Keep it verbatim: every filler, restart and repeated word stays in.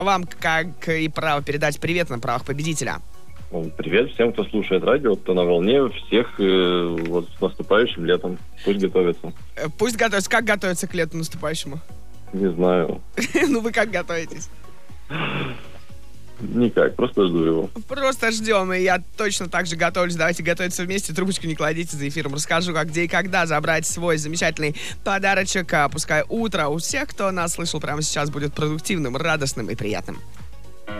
Вам, как и право передать привет на правах победителя. Привет всем, кто слушает радио, кто на волне, всех э, вот с наступающим летом. Пусть готовятся. Пусть готовятся. Как готовятся к лету наступающему? Не знаю. Ну вы как готовитесь? Никак, просто жду его. Просто ждем, и я точно так же готовлюсь. Давайте готовиться вместе, трубочку не кладите за эфиром. Расскажу, как, где и когда забрать свой замечательный подарочек. А пускай утро у всех, кто нас слышал прямо сейчас, будет продуктивным, радостным и приятным.